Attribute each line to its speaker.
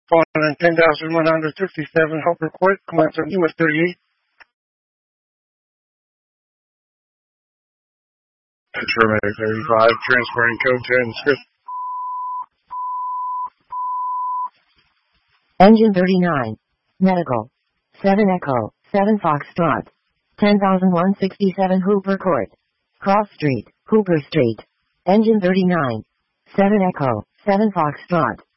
Speaker 1: Falling 10,157 Hopper Court, commence on US 38. Paramedic 35, transferring code 10, script.
Speaker 2: Engine 39. Medical. 7 Echo, 7 Foxtrot. 10,167 Hooper Court. Cross Street, Hooper Street. Engine 39. 7 Echo, 7 Foxtrot.